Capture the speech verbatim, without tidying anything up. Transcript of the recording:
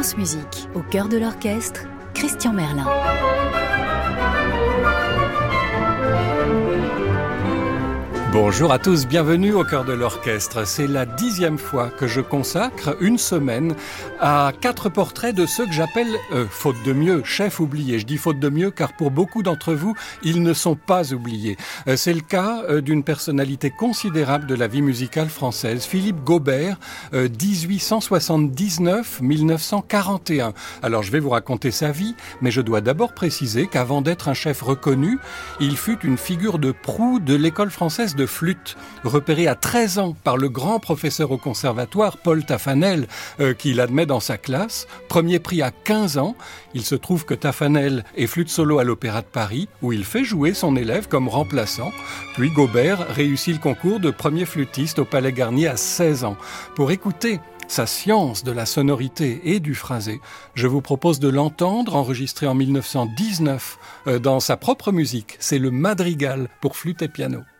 France Musique, au cœur de l'orchestre, Christian Merlin. Bonjour à tous, bienvenue au cœur de l'orchestre. C'est la dixième fois que je consacre une semaine à quatre portraits de ceux que j'appelle, euh, faute de mieux, chefs oubliés. Je dis faute de mieux car pour beaucoup d'entre vous, ils ne sont pas oubliés. Euh, c'est le cas euh, d'une personnalité considérable de la vie musicale française, Philippe Gaubert, euh, dix-huit cent soixante-dix-neuf à mille neuf cent quarante et un. Alors je vais vous raconter sa vie, mais je dois d'abord préciser qu'avant d'être un chef reconnu, il fut une figure de proue de l'école française de flûte, repéré à treize ans par le grand professeur au conservatoire, Paul Taffanel, euh, qui l'admet dans sa classe. Premier prix à quinze ans. Il se trouve que Taffanel est flûte solo à l'Opéra de Paris, où il fait jouer son élève comme remplaçant. Puis Gaubert réussit le concours de premier flûtiste au Palais Garnier à seize ans. Pour écouter sa science de la sonorité et du phrasé, je vous propose de l'entendre enregistré en mille neuf cent dix-neuf euh, dans sa propre musique. C'est le Madrigal pour flûte et piano.